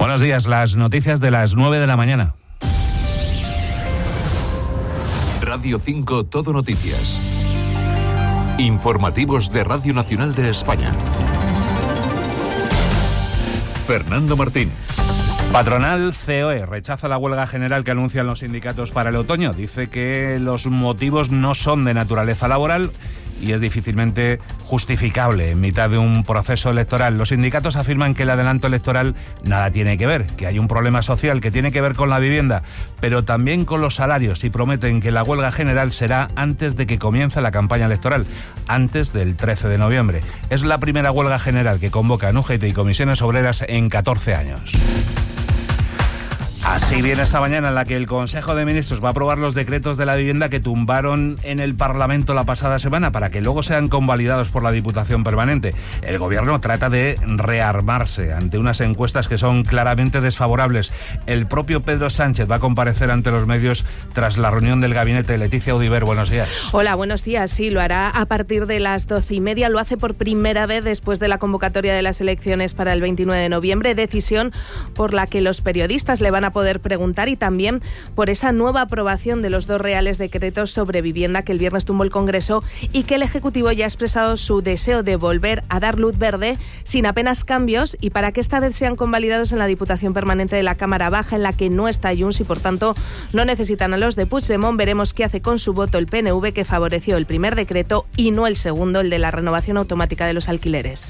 Buenos días, las noticias de las 9 de la mañana. Radio 5 Todo Noticias. Informativos de Radio Nacional de España. Fernando Martín. Patronal COE rechaza la huelga general que anuncian los sindicatos para el otoño. Dice que los motivos no son de naturaleza laboral y es difícilmente justificable en mitad de un proceso electoral. Los sindicatos afirman que el adelanto electoral nada tiene que ver, que hay un problema social que tiene que ver con la vivienda, pero también con los salarios, y prometen que la huelga general será antes de que comience la campaña electoral, antes del 13 de noviembre. Es la primera huelga general que convocan UGT y comisiones obreras en 14 años. Así viene esta mañana, en la que el Consejo de Ministros va a aprobar los decretos de la vivienda que tumbaron en el Parlamento la pasada semana para que luego sean convalidados por la Diputación Permanente. El Gobierno trata de rearmarse ante unas encuestas que son claramente desfavorables. El propio Pedro Sánchez va a comparecer ante los medios tras la reunión del gabinete. Leticia Audiver, buenos días. Hola, buenos días. Sí, lo hará a partir de las 12:30. Lo hace por primera vez después de la convocatoria de las elecciones para el 29 de noviembre, decisión por la que los periodistas le van a poder preguntar, y también por esa nueva aprobación de los 2 reales decretos sobre vivienda que el viernes tumbó el Congreso y que el Ejecutivo ya ha expresado su deseo de volver a dar luz verde sin apenas cambios, y para que esta vez sean convalidados en la Diputación Permanente de la Cámara Baja, en la que no está Junts y por tanto no necesitan a los de Puigdemont. Veremos qué hace con su voto el PNV, que favoreció el primer decreto y no el segundo, el de la renovación automática de los alquileres.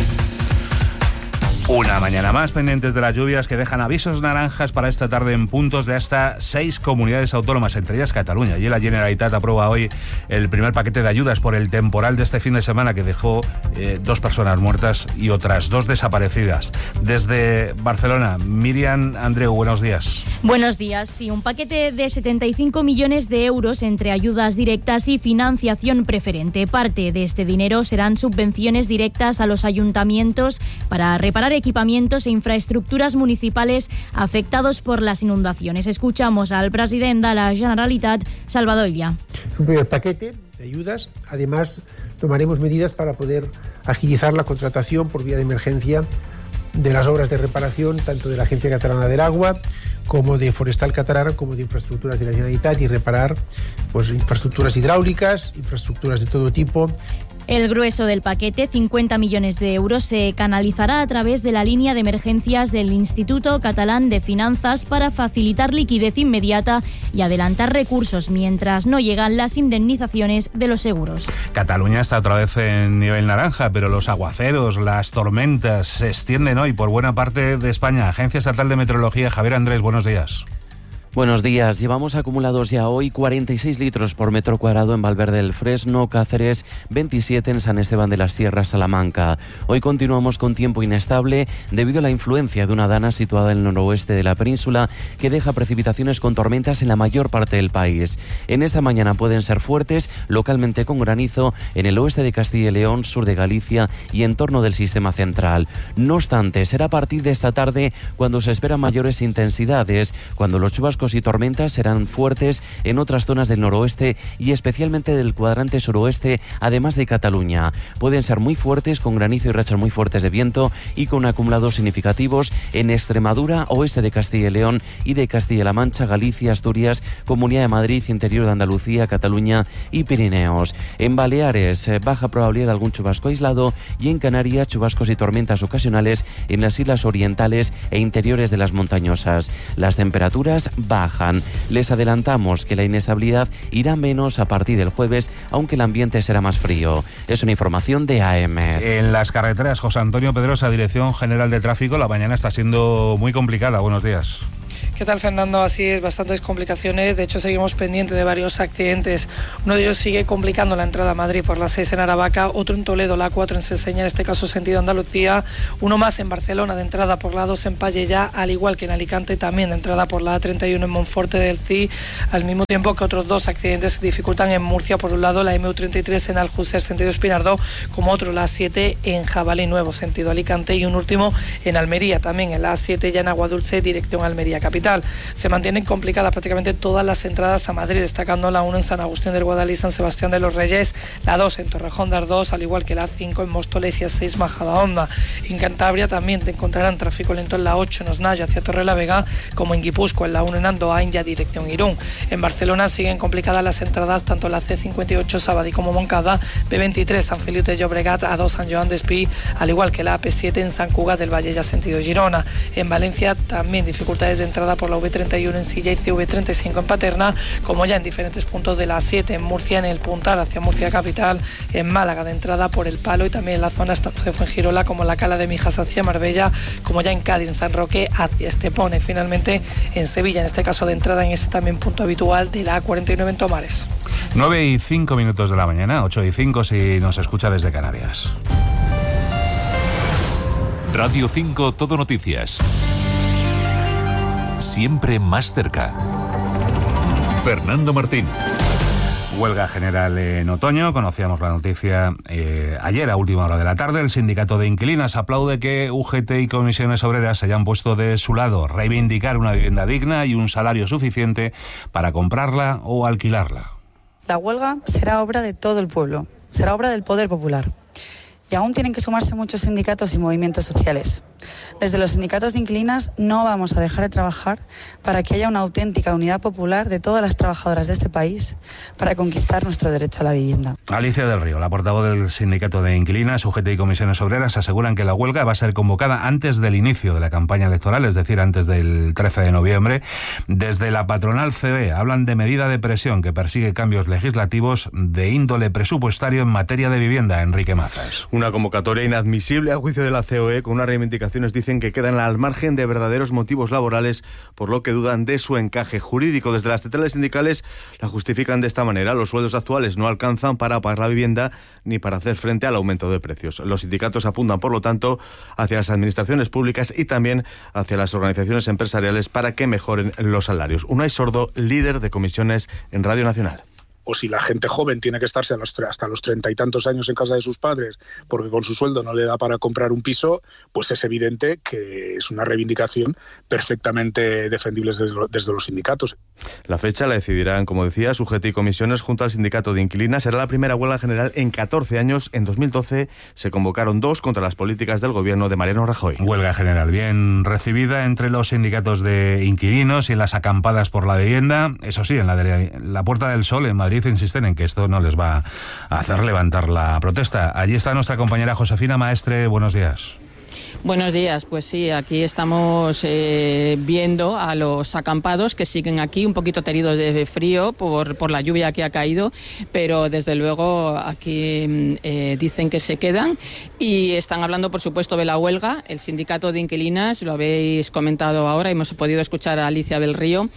Una mañana más pendientes de las lluvias que dejan avisos naranjas para esta tarde en puntos de hasta 6 comunidades autónomas, entre ellas Cataluña. Y la Generalitat aprueba hoy el primer paquete de ayudas por el temporal de este fin de semana que dejó 2 personas muertas y otras 2 desaparecidas. Desde Barcelona, Miriam Andreu, buenos días. Buenos días. Sí, un paquete de 75 millones de euros entre ayudas directas y financiación preferente. Parte de este dinero serán subvenciones directas a los ayuntamientos para reparar equipamientos e infraestructuras municipales afectados por las inundaciones. Escuchamos al presidente de la Generalitat, Salvador Illa. Es un primer paquete de ayudas. Además, tomaremos medidas para poder agilizar la contratación por vía de emergencia de las obras de reparación, tanto de la Agencia Catalana del Agua como de Forestal Catalana, como de infraestructuras de la Generalitat, y reparar infraestructuras hidráulicas, infraestructuras de todo tipo. El grueso del paquete, 50 millones de euros, se canalizará a través de la línea de emergencias del Instituto Catalán de Finanzas para facilitar liquidez inmediata y adelantar recursos mientras no llegan las indemnizaciones de los seguros. Cataluña está otra vez en nivel naranja, pero los aguaceros, las tormentas se extienden hoy por buena parte de España. Agencia Estatal de Meteorología, Javier Andrés, buenos días. Buenos días. Llevamos acumulados ya hoy 46 litros por metro cuadrado en Valverde del Fresno, Cáceres, 27 en San Esteban de las Sierras, Salamanca. Hoy continuamos con tiempo inestable debido a la influencia de una dana situada en el noroeste de la península que deja precipitaciones con tormentas en la mayor parte del país. En esta mañana pueden ser fuertes, localmente con granizo, en el oeste de Castilla y León, sur de Galicia y en torno del sistema central. No obstante, será a partir de esta tarde cuando se esperan mayores intensidades, cuando los chubascos y tormentas serán fuertes en otras zonas del noroeste y especialmente del cuadrante suroeste, además de Cataluña. Pueden ser muy fuertes, con granizo y rachas muy fuertes de viento y con acumulados significativos en Extremadura, oeste de Castilla y León y de Castilla-La Mancha, Galicia, Asturias, Comunidad de Madrid, interior de Andalucía, Cataluña y Pirineos. En Baleares, baja probabilidad de algún chubasco aislado, y en Canarias, chubascos y tormentas ocasionales en las islas orientales e interiores de las montañosas. Las temperaturas bajan. Les adelantamos que la inestabilidad irá menos a partir del jueves, aunque el ambiente será más frío. Es una información de AM. En las carreteras, José Antonio Pedrosa, Dirección General de Tráfico, la mañana está siendo muy complicada. Buenos días. ¿Qué tal, Fernando? Así es, bastantes complicaciones. De hecho, seguimos pendientes de varios accidentes. Uno de ellos sigue complicando la entrada a Madrid por la 6 en Aravaca, otro en Toledo, la 4 en Seseña, en este caso sentido Andalucía. Uno más en Barcelona, de entrada por la 2 en Pallejà, al igual que en Alicante, también de entrada por la A31 en Monforte del CI. Al mismo tiempo que otros 2 accidentes se dificultan en Murcia, por un lado la MU33 en Aljucer, sentido Espinardo, como otro la A7 en Jabalí Nuevo, sentido Alicante, y un último en Almería, también en la A7 ya en Aguadulce, dirección Almería capital. capital. Se mantienen complicadas prácticamente todas las entradas a Madrid, destacando la 1 en San Agustín del Guadalí, San Sebastián de los Reyes, la 2 en Torrejón de Ardoz, al igual que la 5 en Móstoles y la 6 Majadahonda. En Cantabria también te encontrarán tráfico lento en la 8 en Osnayo hacia Torrelavega, como en Guipúzcoa, en la 1 en Andoain ya dirección Irún. En Barcelona siguen complicadas las entradas tanto en la C58 Sabadell como Moncada, B23 San Feliu de Llobregat, A2 San Joan d'Espí, al igual que la AP7 en Sant Cugat del Valle ya sentido Girona. En Valencia también dificultades de entrada por la V31 en Silla y CV35 en Paterna, como ya en diferentes puntos de la 7 en Murcia, en el Puntal hacia Murcia capital, en Málaga de entrada por el Palo y también en la zona tanto de Fuengirola como en la Cala de Mijas hacia Marbella, como ya en Cádiz, en San Roque hacia Estepona y finalmente en Sevilla, en este caso de entrada en ese también punto habitual de la A49 en Tomares. 9:05 de la mañana, 8:05 si nos escucha desde Canarias. Radio 5 Todo Noticias. Siempre más cerca. Fernando Martín. Huelga general en otoño, conocíamos la noticia ayer a última hora de la tarde. El sindicato de inquilinas aplaude que UGT y comisiones obreras se hayan puesto de su lado, reivindicar una vivienda digna y un salario suficiente para comprarla o alquilarla. La huelga será obra de todo el pueblo, será obra del poder popular. Y aún tienen que sumarse muchos sindicatos y movimientos sociales. Desde los sindicatos de inquilinas no vamos a dejar de trabajar para que haya una auténtica unidad popular de todas las trabajadoras de este país para conquistar nuestro derecho a la vivienda. Alicia del Río, la portavoz del sindicato de inquilinas, UGT y comisiones obreras, aseguran que la huelga va a ser convocada antes del inicio de la campaña electoral, es decir, antes del 13 de noviembre. Desde la patronal COE hablan de medida de presión que persigue cambios legislativos de índole presupuestario en materia de vivienda. Enrique Mazas. Una convocatoria inadmisible a juicio de la COE, con unas reivindicaciones dicen que quedan al margen de verdaderos motivos laborales, por lo que dudan de su encaje jurídico. Desde las centrales sindicales la justifican de esta manera: los sueldos actuales no alcanzan para pagar la vivienda ni para hacer frente al aumento de precios. Los sindicatos apuntan, por lo tanto, hacia las administraciones públicas y también hacia las organizaciones empresariales para que mejoren los salarios. Unai Sordo, líder de comisiones en Radio Nacional. O si la gente joven tiene que estarse hasta los 30 y tantos años en casa de sus padres porque con su sueldo no le da para comprar un piso, pues es evidente que es una reivindicación perfectamente defendible desde los sindicatos. La fecha la decidirán, como decía, UGT y comisiones junto al sindicato de inquilinas. Será la primera huelga general en 14 años. En 2012 se convocaron 2 contra las políticas del gobierno de Mariano Rajoy. Huelga general bien recibida entre los sindicatos de inquilinos y en las acampadas por la vivienda. Eso sí, en la Puerta del Sol, en Madrid, insisten en que esto no les va a hacer levantar la protesta. Allí está nuestra compañera Josefina Maestre. Buenos días. Buenos días, pues sí, aquí estamos viendo a los acampados que siguen aquí, un poquito teridos de frío por la lluvia que ha caído, pero desde luego aquí dicen que se quedan y están hablando, por supuesto, de la huelga. El sindicato de inquilinas, lo habéis comentado ahora, hemos podido escuchar a Alicia del Río,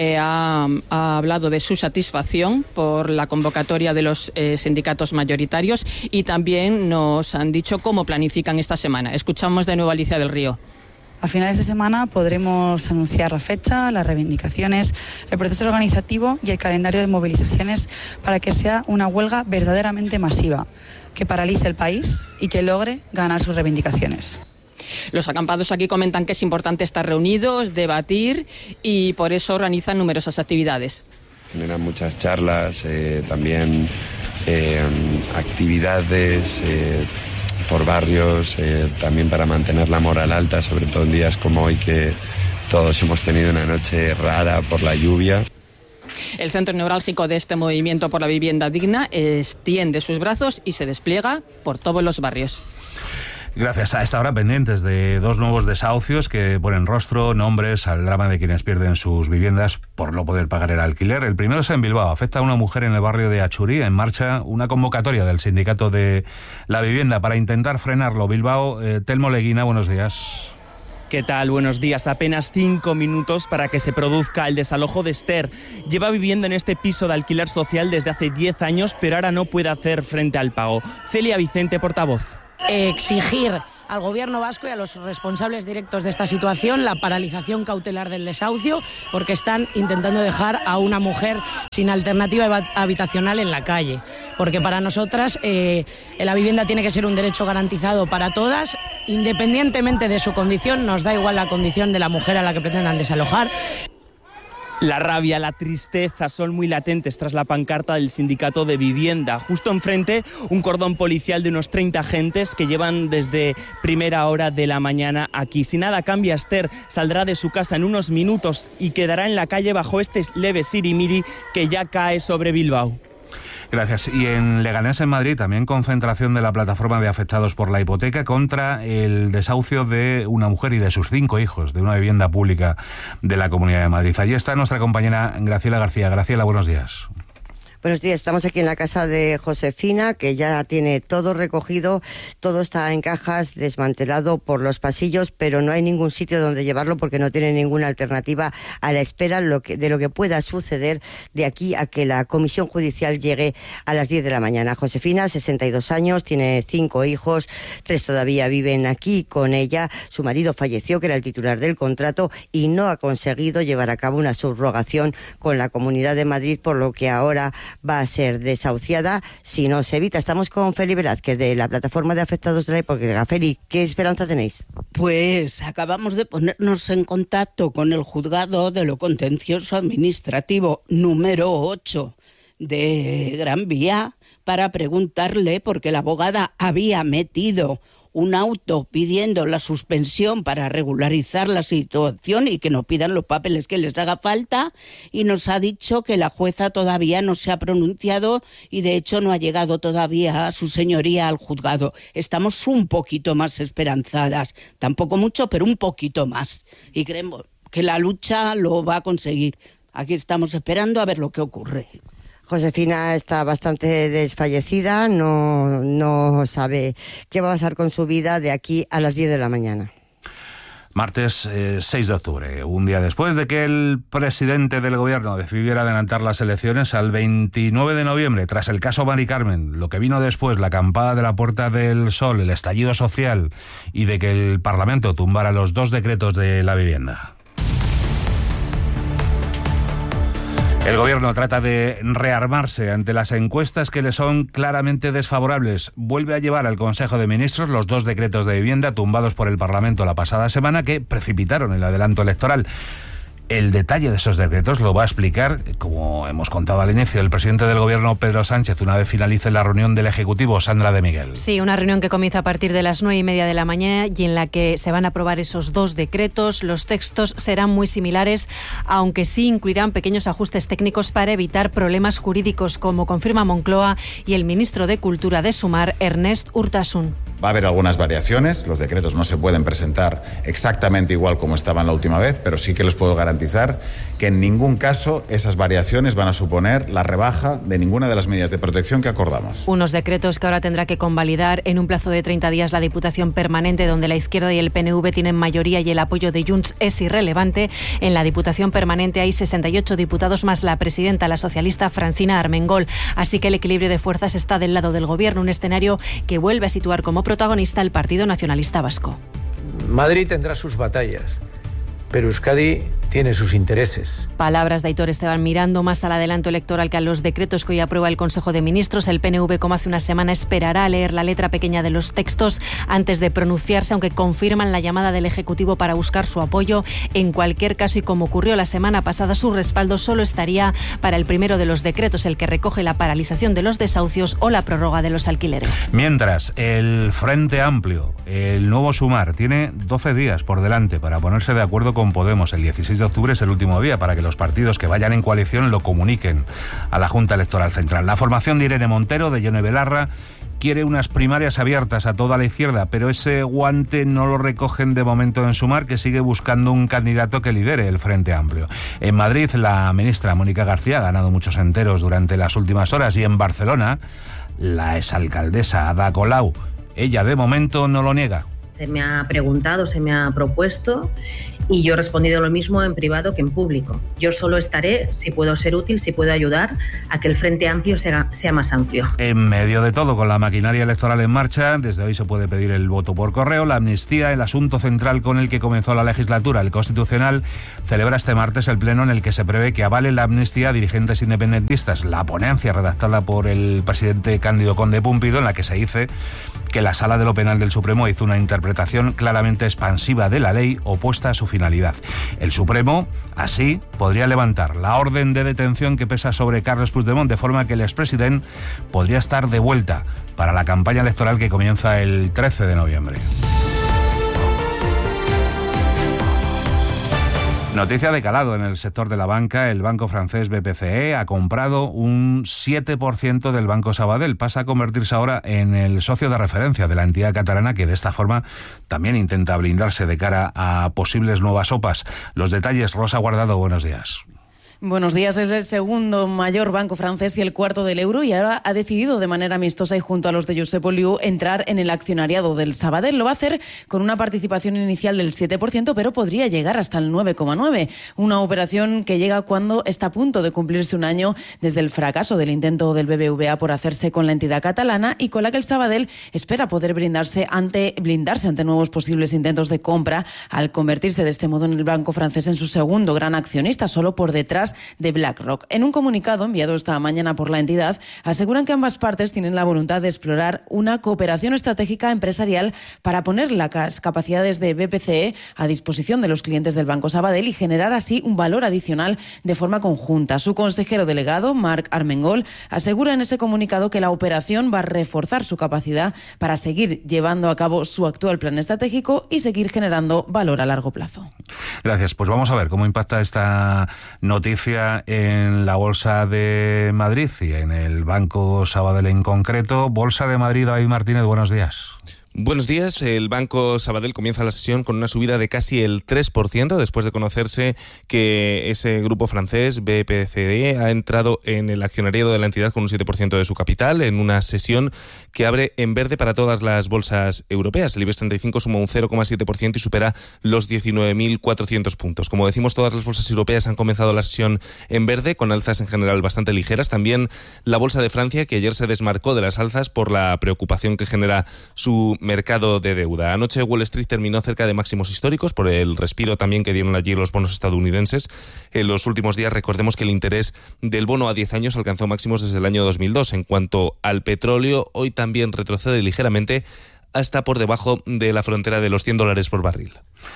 ha hablado de su satisfacción por la convocatoria de los sindicatos mayoritarios y también nos han dicho cómo planifican esta semana. Escuchamos de nuevo a Alicia del Río. A finales de semana podremos anunciar la fecha, las reivindicaciones, el proceso organizativo y el calendario de movilizaciones para que sea una huelga verdaderamente masiva, que paralice el país y que logre ganar sus reivindicaciones. Los acampados aquí comentan que es importante estar reunidos, debatir y por eso organizan numerosas actividades. Generan muchas charlas, también actividades por barrios, también para mantener la moral alta, sobre todo en días como hoy que todos hemos tenido una noche rara por la lluvia. El centro neurálgico de este movimiento por la vivienda digna extiende sus brazos y se despliega por todos los barrios. Gracias. A esta hora pendientes de 2 nuevos desahucios que ponen rostro, nombres al drama de quienes pierden sus viviendas por no poder pagar el alquiler. El primero es en Bilbao. Afecta a una mujer en el barrio de Achurí. En marcha una convocatoria del sindicato de la vivienda para intentar frenarlo. Bilbao, Telmo Leguina, buenos días. ¿Qué tal? Buenos días. Apenas 5 minutos para que se produzca el desalojo de Esther. Lleva viviendo en este piso de alquiler social desde hace 10 años, pero ahora no puede hacer frente al pago. Celia Vicente, portavoz. Exigir al Gobierno vasco y a los responsables directos de esta situación la paralización cautelar del desahucio, porque están intentando dejar a una mujer sin alternativa habitacional en la calle. Porque para nosotras la vivienda tiene que ser un derecho garantizado para todas independientemente de su condición, nos da igual la condición de la mujer a la que pretendan desalojar. La rabia, la tristeza son muy latentes tras la pancarta del sindicato de vivienda. Justo enfrente, un cordón policial de unos 30 agentes que llevan desde primera hora de la mañana aquí. Si nada cambia, Esther saldrá de su casa en unos minutos y quedará en la calle bajo este leve sirimiri que ya cae sobre Bilbao. Gracias. Y en Leganés, en Madrid, también concentración de la plataforma de afectados por la hipoteca contra el desahucio de una mujer y de sus 5 hijos de una vivienda pública de la Comunidad de Madrid. Allí está nuestra compañera Graciela García. Graciela, buenos días. Buenos días, estamos aquí en la casa de Josefina, que ya tiene todo recogido, todo está en cajas, desmantelado por los pasillos, pero no hay ningún sitio donde llevarlo porque no tiene ninguna alternativa a la espera de lo que pueda suceder de aquí a que la comisión judicial llegue a las 10 de la mañana. Josefina, 62 años, tiene 5 hijos, 3 todavía viven aquí con ella. Su marido falleció, que era el titular del contrato, y no ha conseguido llevar a cabo una subrogación con la Comunidad de Madrid, por lo que ahora va a ser desahuciada si no se evita. Estamos con Feli Velázquez, de la plataforma de afectados de la hipoteca. Feli, ¿qué esperanza tenéis? Pues acabamos de ponernos en contacto con el juzgado de lo contencioso administrativo número 8 de Gran Vía para preguntarle, porque la abogada había metido un auto pidiendo la suspensión para regularizar la situación y que nos pidan los papeles que les haga falta, y nos ha dicho que la jueza todavía no se ha pronunciado y de hecho no ha llegado todavía su señoría al juzgado. Estamos un poquito más esperanzadas, tampoco mucho, pero un poquito más, y creemos que la lucha lo va a conseguir. Aquí estamos esperando a ver lo que ocurre. Josefina está bastante desfallecida, no sabe qué va a pasar con su vida de aquí a las 10 de la mañana. Martes 6 de octubre, un día después de que el presidente del gobierno decidiera adelantar las elecciones al 29 de noviembre, tras el caso Mari Carmen, lo que vino después, la acampada de la Puerta del Sol, el estallido social y de que el Parlamento tumbara los 2 decretos de la vivienda. El gobierno trata de rearmarse ante las encuestas que le son claramente desfavorables. Vuelve a llevar al Consejo de Ministros los 2 decretos de vivienda tumbados por el Parlamento la pasada semana, que precipitaron el adelanto electoral. El detalle de esos decretos lo va a explicar, como hemos contado al inicio, el presidente del Gobierno, Pedro Sánchez, una vez finalice la reunión del Ejecutivo. Sandra de Miguel. Sí, una reunión que comienza a partir de las 9:30 de la mañana y en la que se van a aprobar esos 2 decretos. Los textos serán muy similares, aunque sí incluirán pequeños ajustes técnicos para evitar problemas jurídicos, como confirma Moncloa y el ministro de Cultura de Sumar, Ernest Urtasun. Va a haber algunas variaciones, los decretos no se pueden presentar exactamente igual como estaban la última vez, pero sí que les puedo garantizar que en ningún caso esas variaciones van a suponer la rebaja de ninguna de las medidas de protección que acordamos. Unos decretos que ahora tendrá que convalidar en un plazo de 30 días la Diputación Permanente, donde la izquierda y el PNV tienen mayoría y el apoyo de Junts es irrelevante. En la Diputación Permanente hay 68 diputados más la presidenta, la socialista Francina Armengol. Así que el equilibrio de fuerzas está del lado del Gobierno, un escenario que vuelve a situar como protagonista el Partido Nacionalista Vasco. Madrid tendrá sus batallas, pero Euskadi tiene sus intereses. Palabras de Aitor Esteban mirando más al adelanto electoral que a los decretos que hoy aprueba el Consejo de Ministros. El PNV, como hace una semana, esperará a leer la letra pequeña de los textos antes de pronunciarse, aunque confirman la llamada del Ejecutivo para buscar su apoyo. En cualquier caso, y como ocurrió la semana pasada, su respaldo solo estaría para el primero de los decretos, el que recoge la paralización de los desahucios o la prórroga de los alquileres. Mientras, el Frente Amplio, el nuevo Sumar, tiene 12 días por delante para ponerse de acuerdo con Podemos. El 16 de octubre es el último día para que los partidos que vayan en coalición lo comuniquen a la Junta Electoral Central. La formación de Irene Montero, de Yone Belarra, quiere unas primarias abiertas a toda la izquierda, pero ese guante no lo recogen de momento en Sumar, que sigue buscando un candidato que lidere el Frente Amplio. En Madrid, la ministra Mónica García ha ganado muchos enteros durante las últimas horas, y en Barcelona, la exalcaldesa Ada Colau, ella de momento no lo niega. Se me ha preguntado, se me ha propuesto, y yo he respondido lo mismo en privado que en público. Yo solo estaré si puedo ser útil, si puedo ayudar a que el Frente Amplio sea más amplio. En medio de todo, con la maquinaria electoral en marcha, desde hoy se puede pedir el voto por correo. La amnistía, el asunto central con el que comenzó la legislatura. El Constitucional celebra este martes el pleno en el que se prevé que avale la amnistía a dirigentes independentistas. La ponencia, redactada por el presidente Cándido Conde Púmpido, en la que se dice que la Sala de lo Penal del Supremo hizo una interpretación interpretación claramente expansiva de la ley opuesta a su finalidad. El Supremo, así, podría levantar la orden de detención que pesa sobre Carles Puigdemont, de forma que el expresidente podría estar de vuelta para la campaña electoral que comienza el 13 de noviembre. Noticia de calado en el sector de la banca. El banco francés BPCE ha comprado un 7% del Banco Sabadell. Pasa a convertirse ahora en el socio de referencia de la entidad catalana, que de esta forma también intenta blindarse de cara a posibles nuevas OPAs. Los detalles, Rosa Guardado, buenos días. Buenos días. Es el segundo mayor banco francés y el cuarto del euro, y ahora ha decidido de manera amistosa y junto a los de Josep Oliu entrar en el accionariado del Sabadell. Lo va a hacer con una participación inicial del 7%, pero podría llegar hasta el 9,9%. Una operación que llega cuando está a punto de cumplirse un año desde el fracaso del intento del BBVA por hacerse con la entidad catalana, y con la que el Sabadell espera poder blindarse ante nuevos posibles intentos de compra, al convertirse de este modo en el banco francés en su segundo gran accionista, solo por detrás de BlackRock. En un comunicado enviado esta mañana por la entidad, aseguran que ambas partes tienen la voluntad de explorar una cooperación estratégica empresarial para poner las capacidades de BPCE a disposición de los clientes del Banco Sabadell y generar así un valor adicional de forma conjunta. Su consejero delegado, Marc Armengol, asegura en ese comunicado que la operación va a reforzar su capacidad para seguir llevando a cabo su actual plan estratégico y seguir generando valor a largo plazo. Gracias. Pues vamos a ver cómo impacta esta noticia en la Bolsa de Madrid y en el Banco Sabadell en concreto. Bolsa de Madrid, David Martínez, buenos días. Buenos días. El Banco Sabadell comienza la sesión con una subida de casi el 3% después de conocerse que ese grupo francés, BPCE, ha entrado en el accionariado de la entidad con un 7% de su capital, en una sesión que abre en verde para todas las bolsas europeas. El IBEX 35 suma un 0,7% y supera los 19.400 puntos. Como decimos, todas las bolsas europeas han comenzado la sesión en verde, con alzas en general bastante ligeras. También la Bolsa de Francia, que ayer se desmarcó de las alzas por la preocupación que genera su mercado de deuda. Anoche Wall Street terminó cerca de máximos históricos por el respiro también que dieron allí los bonos estadounidenses. En los últimos días, recordemos que el interés del bono a 10 años alcanzó máximos desde el año 2002. En cuanto al petróleo, hoy también retrocede ligeramente hasta por debajo de la frontera de los $100 por barril.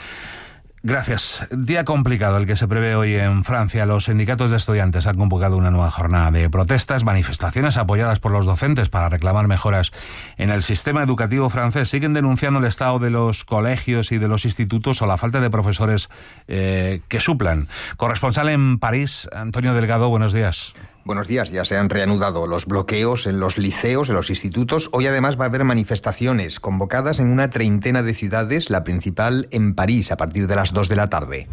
Gracias. Día complicado el que se prevé hoy en Francia. Los sindicatos de estudiantes han convocado una nueva jornada de protestas, manifestaciones apoyadas por los docentes para reclamar mejoras en el sistema educativo francés. Siguen denunciando el estado de los colegios y de los institutos o la falta de profesores que suplan. Corresponsal en París, Antonio Delgado, buenos días. Buenos días. Ya se han reanudado los bloqueos en los liceos, en los institutos. Hoy además va a haber manifestaciones convocadas en una treintena de ciudades, la principal en París, a partir de las 2 de la tarde.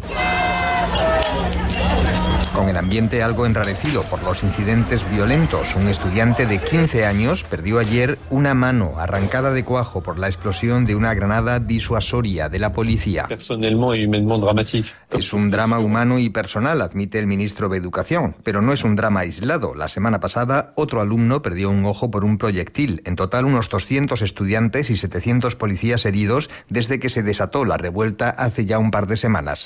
Con el ambiente algo enrarecido por los incidentes violentos, un estudiante de 15 años perdió ayer una mano arrancada de cuajo por la explosión de una granada disuasoria de la policía. Es un drama humano y personal, admite el ministro de Educación, pero no es un drama aislado. La semana pasada, otro alumno perdió un ojo por un proyectil. En total, unos 200 estudiantes y 700 policías heridos desde que se desató la revuelta hace ya un par de semanas.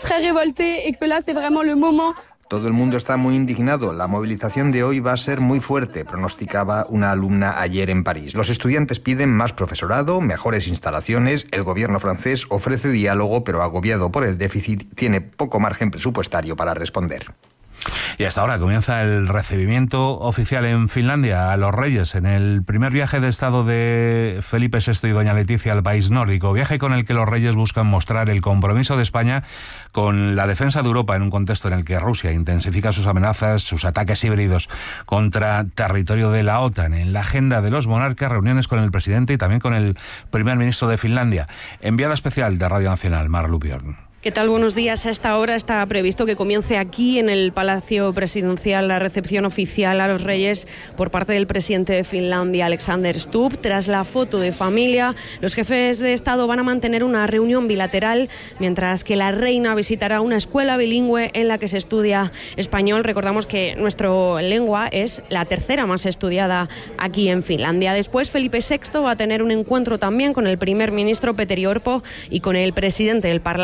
Todo el mundo está muy indignado. La movilización de hoy va a ser muy fuerte, pronosticaba una alumna ayer en París. Los estudiantes piden más profesorado, mejores instalaciones. El gobierno francés ofrece diálogo, pero agobiado por el déficit, tiene poco margen presupuestario para responder. Y hasta ahora comienza el recibimiento oficial en Finlandia a los reyes en el primer viaje de Estado de Felipe VI y doña Leticia al país nórdico, viaje con el que los reyes buscan mostrar el compromiso de España con la defensa de Europa en un contexto en el que Rusia intensifica sus amenazas, sus ataques híbridos contra territorio de la OTAN. En la agenda de los monarcas, reuniones con el presidente y también con el primer ministro de Finlandia. Enviada especial de Radio Nacional, Mar Lupión. ¿Qué tal? Buenos días. A esta hora está previsto que comience aquí en el Palacio Presidencial la recepción oficial a los reyes por parte del presidente de Finlandia, Alexander Stubb. Tras la foto de familia, los jefes de Estado van a mantener una reunión bilateral, mientras que la reina visitará una escuela bilingüe en la que se estudia español. Recordamos que nuestra lengua es la tercera más estudiada aquí en Finlandia. Después, Felipe VI va a tener un encuentro también con el primer ministro Petteri Orpo y con el presidente del Parlamento.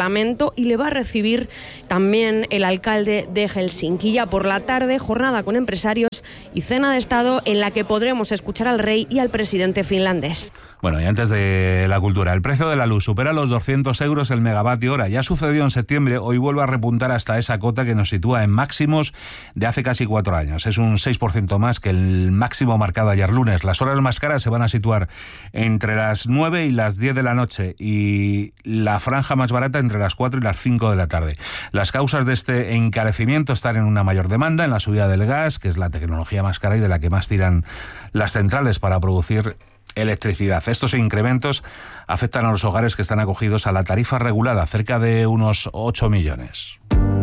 Oslo y le va a recibir también el alcalde de Helsinki. Ya por la tarde, jornada con empresarios y cena de Estado en la que podremos escuchar al rey y al presidente finlandés. Bueno, y antes de la cultura, el precio de la luz supera los 200 euros el megavatio hora. Ya sucedió en septiembre, hoy vuelve a repuntar hasta esa cota que nos sitúa en máximos de hace casi 4 años. Es un 6% más que el máximo marcado ayer lunes. Las horas más caras se van a situar entre las 9 y las 10 de la noche y la franja más barata entre las 4 y las 5 de la tarde. Las causas de este encarecimiento están en una mayor demanda, en la subida del gas, que es la tecnología más cara y de la que más tiran las centrales para producir electricidad. Estos incrementos afectan a los hogares que están acogidos a la tarifa regulada, cerca de unos 8 millones.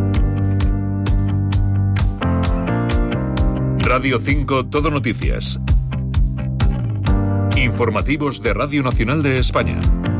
Radio 5 Todo Noticias. Informativos de Radio Nacional de España.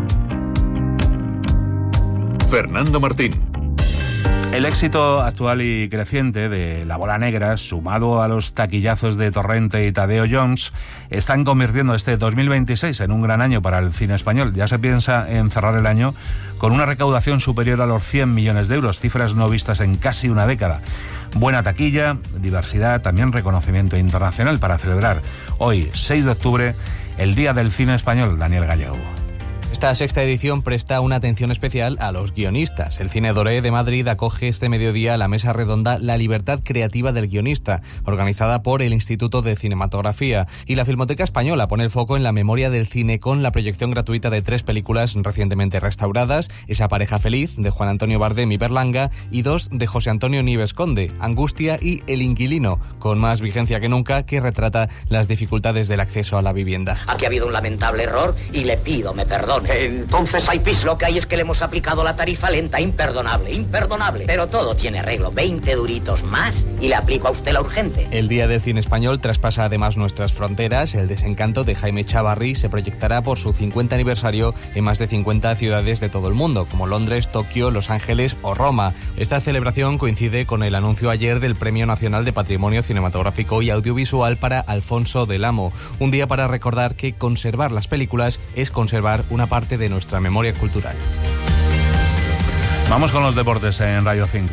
Fernando Martín. El éxito actual y creciente de La Bola Negra, sumado a los taquillazos de Torrente y Tadeo Jones, están convirtiendo este 2026 en un gran año para el cine español. Ya se piensa en cerrar el año con una recaudación superior a los 100 millones de euros, cifras no vistas en casi una década. Buena taquilla, diversidad, también reconocimiento internacional para celebrar hoy, 6 de octubre, el Día del Cine Español. Daniel Gallego. Esta sexta edición presta una atención especial a los guionistas. El Cine Doré de Madrid acoge este mediodía la mesa redonda La Libertad Creativa del Guionista, organizada por el Instituto de Cinematografía. Y la Filmoteca Española pone el foco en la memoria del cine con la proyección gratuita de 3 películas recientemente restauradas: Esa pareja feliz, de Juan Antonio Bardem y Berlanga, y 2 de José Antonio Nieves Conde, Angustia y El Inquilino, con más vigencia que nunca, que retrata las dificultades del acceso a la vivienda. Aquí ha habido un lamentable error y le pido me perdone. Entonces hay piso. Lo que hay es que le hemos aplicado la tarifa lenta, imperdonable. Pero todo tiene arreglo. 20 duritos más y le aplico a usted la urgente. El Día del Cine Español traspasa además nuestras fronteras. El Desencanto de Jaime Chavarri se proyectará por su 50 aniversario en más de 50 ciudades de todo el mundo, como Londres, Tokio, Los Ángeles o Roma. Esta celebración coincide con el anuncio ayer del Premio Nacional de Patrimonio Cinematográfico y Audiovisual para Alfonso del Amo. Un día para recordar que conservar las películas es conservar una parte de nuestra memoria cultural. Vamos con los deportes en Radio 5.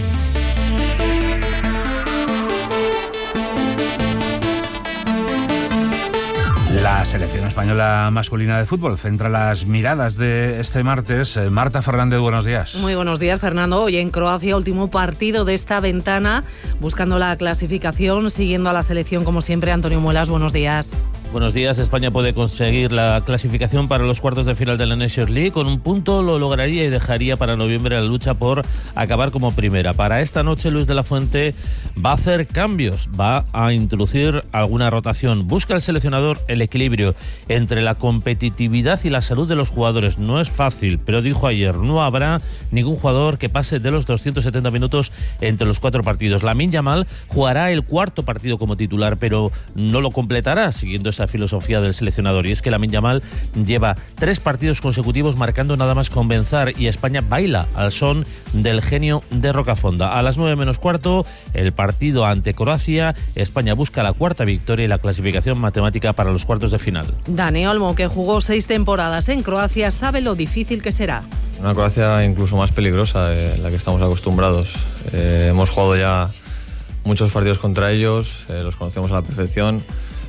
La selección española masculina de fútbol centra las miradas de este martes. Marta Fernández, buenos días. Muy buenos días, Fernando. Hoy en Croacia, último partido de esta ventana, buscando la clasificación, siguiendo a la selección como siempre. Antonio Muelas, buenos días. Buenos días. España puede conseguir la clasificación para los cuartos de final de la Nations League. Con un punto lo lograría y dejaría para noviembre la lucha por acabar como primera. Para esta noche, Luis de la Fuente va a hacer cambios, va a introducir alguna rotación. Busca el seleccionador el equilibrio entre la competitividad y la salud de los jugadores. No es fácil, pero dijo ayer, no habrá ningún jugador que pase de los 270 minutos entre los 4 partidos. Lamine Yamal jugará el 4º partido como titular, pero no lo completará, siguiendo esa filosofía del seleccionador. Y es que Lamine Yamal lleva 3 partidos consecutivos marcando nada más comenzar, y España baila al son del genio de Rocafonda. A las 9 menos cuarto, el partido ante Croacia. España busca la 4ª victoria y la clasificación matemática para los cuartos de final. Dani Olmo, que jugó 6 temporadas en Croacia, sabe lo difícil que será. Una Croacia incluso más peligrosa de la que estamos acostumbrados. Hemos jugado ya muchos partidos contra ellos, los conocemos a la perfección.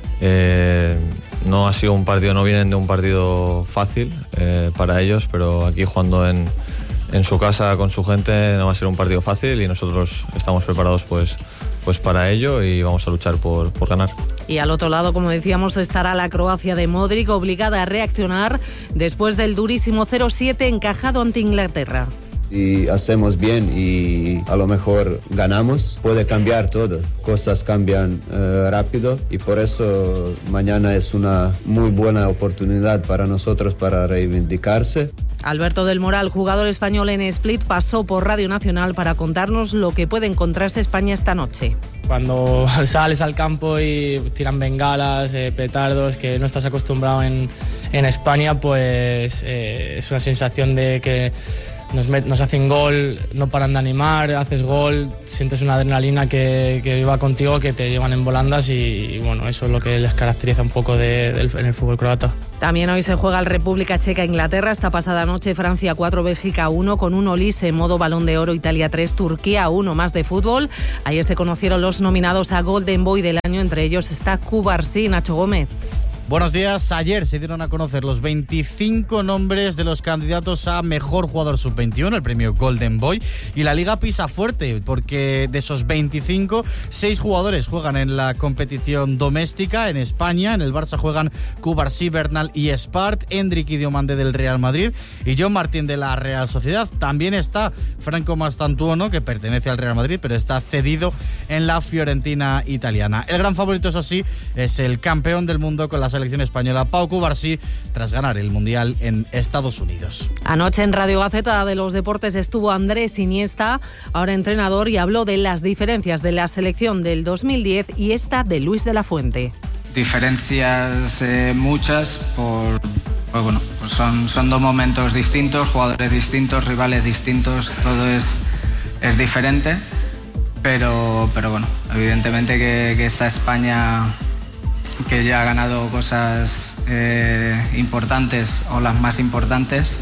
No ha sido un partido, no vienen de un partido fácil para ellos, pero aquí jugando en su casa con su gente no va a ser un partido fácil y nosotros estamos preparados pues para ello y vamos a luchar por ganar. Y al otro lado, como decíamos, estará la Croacia de Modric, obligada a reaccionar después del durísimo 0-7 encajado ante Inglaterra. Si hacemos bien y a lo mejor ganamos, puede cambiar todo. Cosas cambian rápido y por eso mañana es una muy buena oportunidad para nosotros para reivindicarse. Alberto del Moral, jugador español en Split, pasó por Radio Nacional para contarnos lo que puede encontrarse España esta noche. Cuando sales al campo y tiran bengalas, petardos, que no estás acostumbrado en España, pues es una sensación de que nos hacen gol, no paran de animar, haces gol, sientes una adrenalina que va contigo, que te llevan en volandas y bueno, eso es lo que les caracteriza un poco en el fútbol croata. También hoy se juega el República Checa-Inglaterra. Esta pasada noche Francia 4, Bélgica 1, con un Olise en modo Balón de Oro, Italia 3, Turquía 1. Más de fútbol. Ayer se conocieron los nominados a Golden Boy del año. Entre ellos está Cubarsí, Nacho Gómez. Buenos días. Ayer se dieron a conocer los 25 nombres de los candidatos a Mejor Jugador Sub-21, el premio Golden Boy, y la Liga pisa fuerte, porque de esos 25, 6 jugadores juegan en la competición doméstica en España. En el Barça juegan Cubarsí, Bernal y Espart, Endrick y Diomande del Real Madrid y John Martín de la Real Sociedad. También está Franco Mastantuono, que pertenece al Real Madrid, pero está cedido en la Fiorentina italiana. El gran favorito, eso sí, es el campeón del mundo con la selección española, Pau Cubarsí, tras ganar el Mundial en Estados Unidos. Anoche en Radio Gaceta de los Deportes estuvo Andrés Iniesta, ahora entrenador, y habló de las diferencias de la selección del 2010 y esta de Luis de la Fuente. Diferencias muchas pues son dos momentos distintos, jugadores distintos, rivales distintos, todo es diferente, pero bueno, evidentemente que esta España, que ya ha ganado cosas importantes o las más importantes,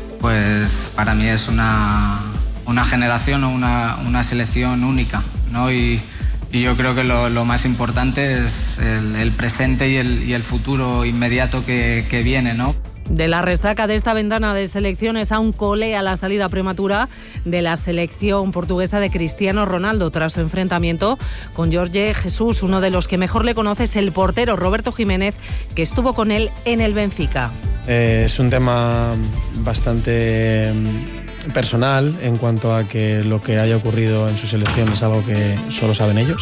pues para mí es una generación o una selección única, ¿no? Y yo creo que lo más importante es el presente y el futuro inmediato que viene, ¿no? De la resaca de esta ventana de selecciones aún colea la salida prematura de la selección portuguesa de Cristiano Ronaldo tras su enfrentamiento con Jorge Jesús. Uno de los que mejor le conoce es el portero Roberto Jiménez, que estuvo con él en el Benfica. Es un tema bastante personal en cuanto a que lo que haya ocurrido en su selección es algo que solo saben ellos.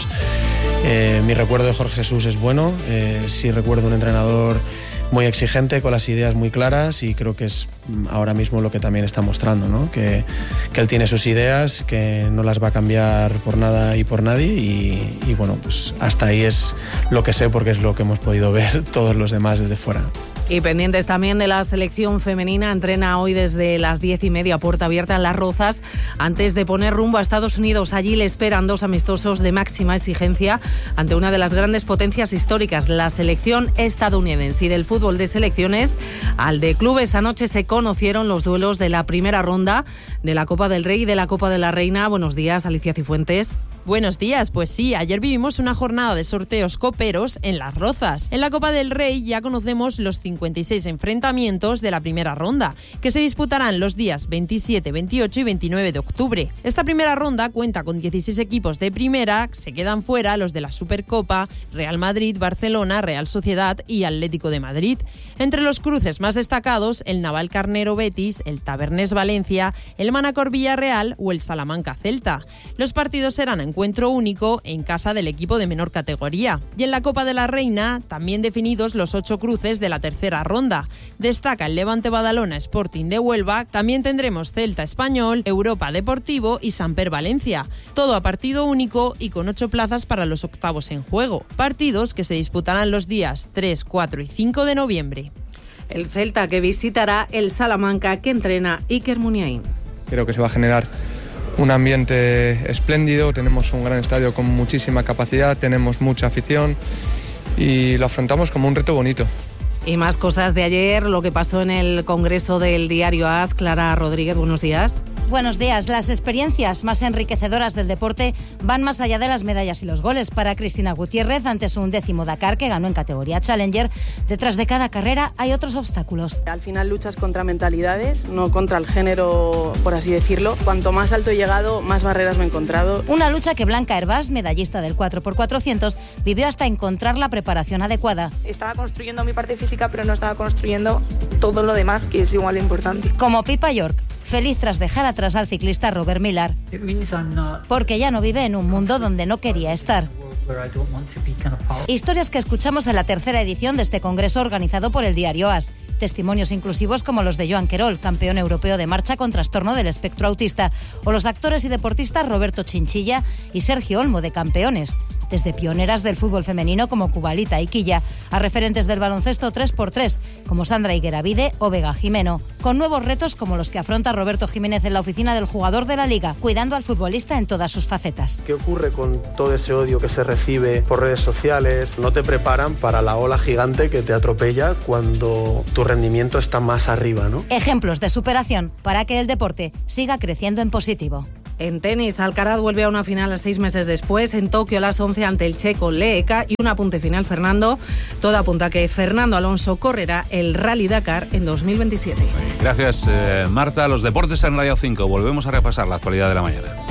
Mi recuerdo de Jorge Jesús es bueno, sí recuerdo un entrenador muy exigente, con las ideas muy claras, y creo que es ahora mismo lo que también está mostrando, ¿no? Que él tiene sus ideas, que no las va a cambiar por nada y por nadie, y bueno, pues hasta ahí es lo que sé, porque es lo que hemos podido ver todos los demás desde fuera. Y pendientes también de la selección femenina, entrena hoy desde las 10:30, puerta abierta en Las Rozas, antes de poner rumbo a Estados Unidos. Allí le esperan 2 amistosos de máxima exigencia ante una de las grandes potencias históricas, la selección estadounidense. Y del fútbol de selecciones al de clubes, anoche se conocieron los duelos de la primera ronda de la Copa del Rey y de la Copa de la Reina. Buenos días, Alicia Cifuentes. Buenos días, pues sí, ayer vivimos una jornada de sorteos coperos en Las Rozas. En la Copa del Rey ya conocemos los 56 enfrentamientos de la primera ronda, que se disputarán los días 27, 28 y 29 de octubre. Esta primera ronda cuenta con 16 equipos de primera, se quedan fuera los de la Supercopa, Real Madrid, Barcelona, Real Sociedad y Atlético de Madrid. Entre los cruces más destacados, el Navalcarnero Betis, el Tavernés Valencia, el Manacor Villarreal o el Salamanca Celta. Los partidos serán encuentro único en casa del equipo de menor categoría. Y en la Copa de la Reina, también definidos los 8 cruces de la tercera ronda. Destaca el Levante Badalona Sporting de Huelva, también tendremos Celta Español, Europa Deportivo y Samper Valencia. Todo a partido único y con 8 plazas para los octavos en juego. Partidos que se disputarán los días 3, 4 y 5 de noviembre. El Celta, que visitará el Salamanca, que entrena Iker Muniain. Creo que se va a generar un ambiente espléndido, tenemos un gran estadio con muchísima capacidad, tenemos mucha afición y lo afrontamos como un reto bonito. Y más cosas de ayer, lo que pasó en el Congreso del Diario AS. Clara Rodríguez, buenos días. Buenos días. Las experiencias más enriquecedoras del deporte van más allá de las medallas y los goles. Para Cristina Gutiérrez, ante su 11º Dakar, que ganó en categoría Challenger, detrás de cada carrera hay otros obstáculos. Al final luchas contra mentalidades, no contra el género, por así decirlo. Cuanto más alto he llegado, más barreras me he encontrado. Una lucha que Blanca Hervás, medallista del 4x400, vivió hasta encontrar la preparación adecuada. Estaba construyendo mi parte física, pero no estaba construyendo todo lo demás, que es igual de importante. Como Pipa York, feliz tras dejar atrás al ciclista Robert Millar, porque ya no vive en un mundo donde no quería estar. Historias que escuchamos en la tercera edición de este congreso organizado por el Diario AS. Testimonios inclusivos como los de Joan Querol, campeón europeo de marcha con trastorno del espectro autista, o los actores y deportistas Roberto Chinchilla y Sergio Olmo, de Campeones. desde pioneras del fútbol femenino como Cubalita y Quilla, a referentes del baloncesto 3x3 como Sandra Higueravide o Vega Jimeno, con nuevos retos como los que afronta Roberto Jiménez en la oficina del jugador de la Liga, cuidando al futbolista en todas sus facetas. ¿Qué ocurre con todo ese odio que se recibe por redes sociales? No te preparan para la ola gigante que te atropella cuando tu rendimiento está más arriba, ¿no? Ejemplos de superación para que el deporte siga creciendo en positivo. En tenis, Alcaraz vuelve a una final 6 meses después, en Tokio a las 11 ante el checo Leeka. Y un apunte final, Fernando. Todo apunta a que Fernando Alonso correrá el Rally Dakar en 2027. Gracias, Marta. Los deportes en Radio 5. Volvemos a repasar la actualidad de la mañana.